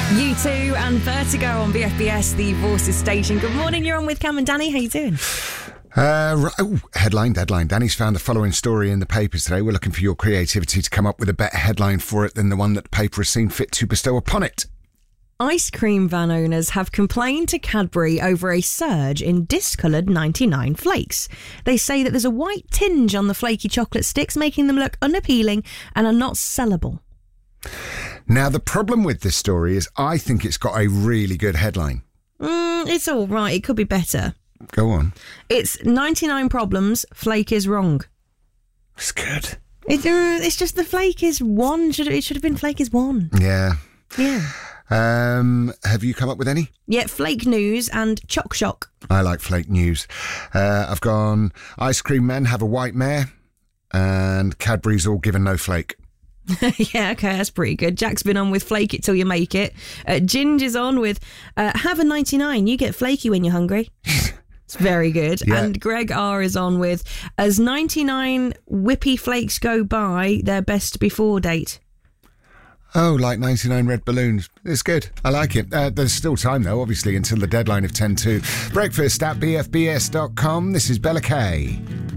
U2 and Vertigo on BFBS, the Voices station. Good morning, you're on with Cam and Danny. How you doing? Headline, deadline. Danny's found the following story in the papers today. We're looking for your creativity to come up with a better headline for it than the one that the paper has seen fit to bestow upon it. Ice cream van owners have complained to Cadbury over a surge in discoloured 99 flakes. They say that there's a white tinge on the flaky chocolate sticks, making them look unappealing and are not sellable. Now, the problem with this story is I think it's got a really good headline. It's all right. It could be better. Go on. It's 99 problems, flake is wrong. It's good. It's just the flake is one. It should have been flake is one. Yeah. Yeah. Have you come up with any? Yeah, flake news and choc shock. I like flake news. I've gone ice cream men have a white mare and Cadbury's all given no flake. Yeah, okay, that's pretty good. Jack's been on with flake it till you make it. Ginger's on with have a 99, you get flaky when you're hungry. It's very good. Yeah. And Greg R is on with as 99 whippy flakes go by, their best before date. Oh, like 99 red balloons. It's good. I like it. There's still time, though, obviously, until the deadline of 10 to. Breakfast at bfbs.com. This is Bella Kay.